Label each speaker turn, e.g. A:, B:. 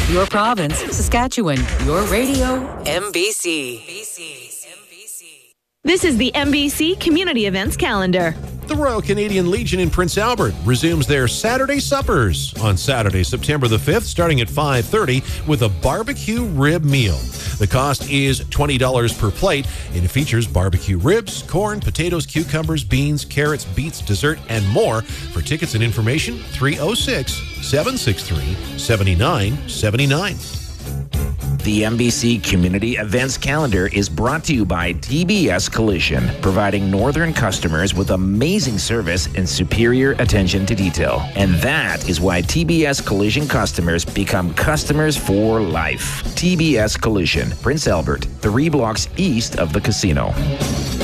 A: your province, Saskatchewan, your radio, MBC.
B: This is the MBC Community Events Calendar.
C: The Royal Canadian Legion in Prince Albert resumes their Saturday suppers on Saturday, September the 5th, starting at 5:30 with a barbecue rib meal. The cost is $20 per plate, and it features barbecue ribs, corn, potatoes, cucumbers, beans, carrots, beets, dessert, and more. For tickets and information, 306-763-7979.
D: The MBC Community Events Calendar is brought to you by TBS Collision, providing northern customers with amazing service and superior attention to detail. And that is why TBS Collision customers become customers for life. TBS Collision, Prince Albert, 3 blocks east of the casino.